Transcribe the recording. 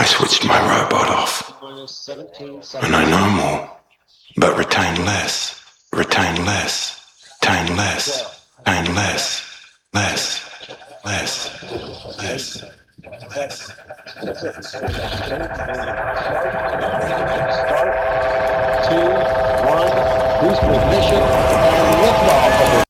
switched my robot off, and I know more, but retain less, retain less, retain less, retain less, less, less, less, less. Start, 2, 1, boost ignition, and liftoff of the